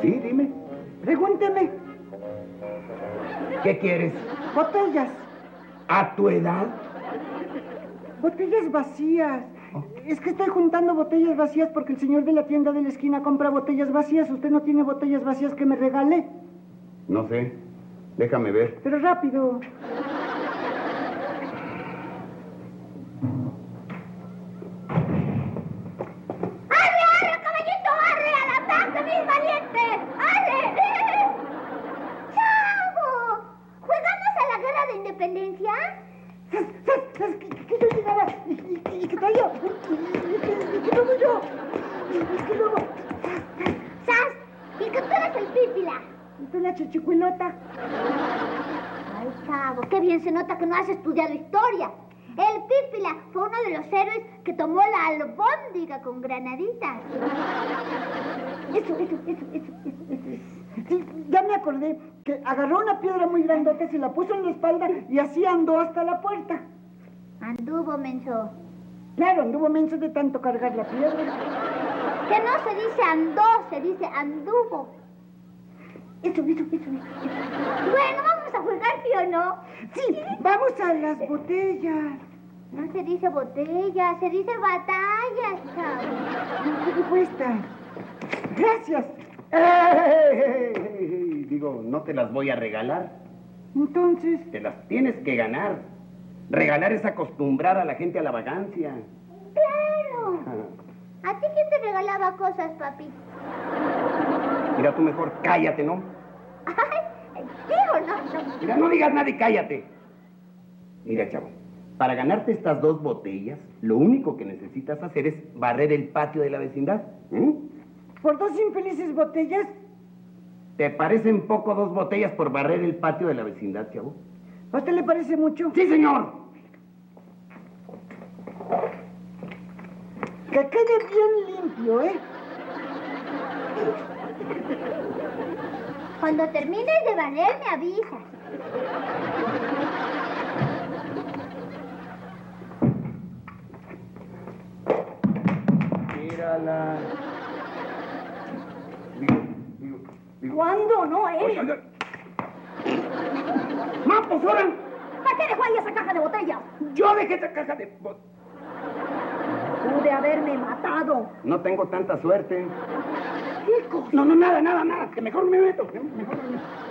Sí, dime. Pregúnteme. ¿Qué quieres? Botellas. ¿A tu edad? Botellas vacías. Es que estoy juntando botellas vacías porque el señor de la tienda de la esquina compra botellas vacías. ¿Usted no tiene botellas vacías que me regale? No sé. Déjame ver. Pero rápido. ¡Arre, arre, caballito! ¡Arre, al ataque, mis valientes! ¡Arre! ¡Chavo! ¿Jugamos a la guerra de independencia? Que yo llegaba y que traía y que luego yo y que luego ¡Sas! ¿Y que tú eres el pípila? y la chichicuilota. Ay, chavo, qué bien se nota que no has estudiado historia. El pípila fue uno de los héroes que tomó la albóndiga con granaditas. Eso. Sí, ya me acordé que agarró una piedra muy grandota, se la puso en la espalda y así andó hasta la puerta. Anduvo, menso. Claro, anduvo menso de tanto cargar la piedra. Que no se dice andó, se dice anduvo. Eso. Bueno, vamos a jugar, ¿sí o no? Sí, vamos a las botellas. No se dice botella, se dice batallas, chavo. ¿Qué cuesta? Gracias. Digo, no te las voy a regalar. Entonces, Te las tienes que ganar. Regalar es acostumbrar a la gente a la vagancia. ¡Claro! ¿A ti quién te regalaba cosas, papi? Mira, tú mejor cállate, ¿no? Ay, digo, no. Mira, no digas nada y cállate. Mira, chavo, para ganarte estas 2 botellas, lo único que necesitas hacer es barrer el patio de la vecindad. por 2 infelices botellas, ¿Te parecen poco 2 botellas por barrer el patio de la vecindad, chavo? ¿a usted le parece mucho? ¡Sí, señor! Que quede bien limpio, ¿eh? Cuando termines de barrer, me avisas. Mírala. Digo. ¿Cuándo? No, ¿eh? Oiga. ¡Ma, pues ahora! ¿Para qué dejó ahí esa caja de botellas? Yo dejé esa caja de... Pude haberme matado. No tengo tanta suerte. ¿Qué cosa? No, nada. Que mejor me meto. Mejor me meto.